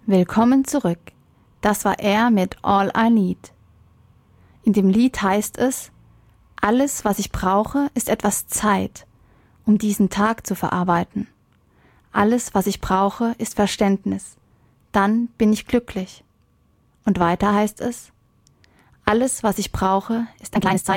Willkommen zurück. Das war er mit All I Need. In dem Lied heißt es: Alles, was ich brauche, ist etwas Zeit, um diesen Tag zu verarbeiten. Alles, was ich brauche, ist Verständnis. Dann bin ich glücklich. Und weiter heißt es: Alles, was ich brauche, ist ein kleines Zeichen